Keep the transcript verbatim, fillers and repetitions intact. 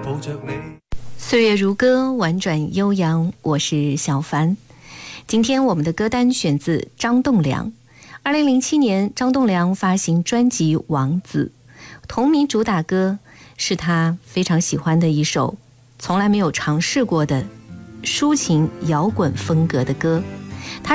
抱着你。 岁月如歌，婉转悠扬，我是小凡。今天我们的歌单选自张栋梁。二零零七年，张栋梁发行专辑《王子》，同名主打歌是他非常喜欢的一首，从来没有尝试过的抒情摇滚风格的歌。